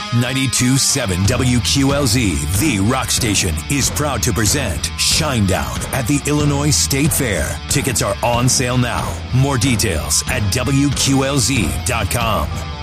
92.7 WQLZ, the rock station, is proud to present Shinedown at the Illinois State Fair. Tickets are on sale now. More details at WQLZ.com.